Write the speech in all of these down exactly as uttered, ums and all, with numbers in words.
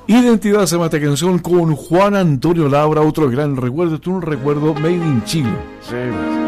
Identidad se llama esta canción con Juan Antonio Labra, otro gran recuerdo, un recuerdo made in Chile. Sí.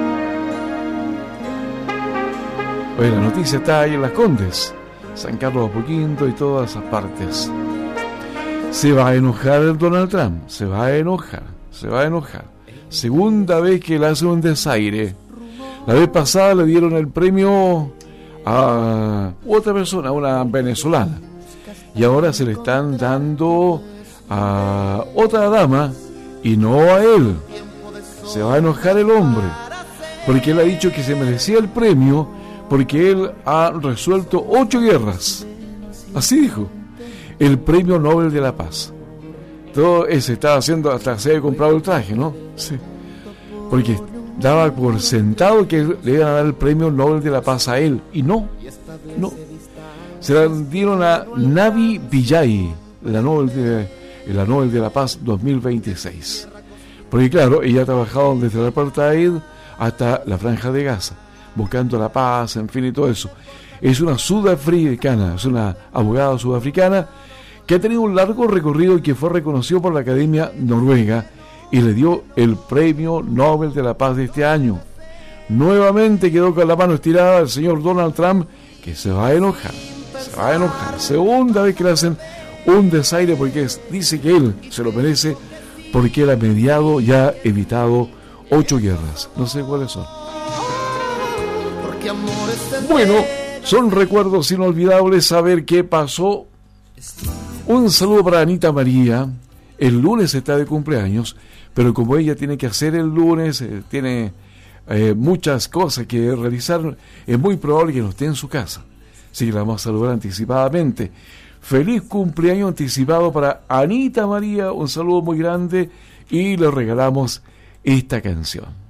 Oye, la noticia está ahí en Las Condes, San Carlos Apoquindo y todas esas partes. Se va a enojar el Donald Trump, se va a enojar, se va a enojar. Segunda vez que le hace un desaire. La vez pasada le dieron el premio a otra persona, una venezolana. Y ahora se le están dando a otra dama y no a él. Se va a enojar el hombre, porque él ha dicho que se merecía el premio porque él ha resuelto ocho guerras. Así dijo. El premio Nobel de la Paz. Todo se estaba haciendo, hasta se había comprado el traje, ¿no? Sí. Porque daba por sentado que le iban a dar el premio Nobel de la Paz a él. Y no, no. Se la dieron a Navi Pillay, la Nobel de, la Nobel de la Paz dos mil veintiséis. Porque claro, ella ha trabajado desde el apartheid hasta la Franja de Gaza, buscando la paz, en fin, y todo eso. Es una sudafricana, es una abogada sudafricana que ha tenido un largo recorrido y que fue reconocido por la Academia Noruega y le dio el premio Nobel de la Paz de este año. Nuevamente quedó con la mano estirada el señor Donald Trump, que se va a enojar. Se va a enojar. Segunda vez que le hacen un desaire porque es, dice que él se lo merece porque él ha mediado y ha evitado ocho guerras. No sé cuáles son. Bueno, son recuerdos inolvidables saber qué pasó. Un saludo para Anita María. El lunes está de cumpleaños, pero como ella tiene que hacer el lunes, eh, tiene eh, muchas cosas que realizar, es muy probable que no esté en su casa. Así que la vamos a saludar anticipadamente. Feliz cumpleaños anticipado para Anita María, un saludo muy grande y le regalamos esta canción.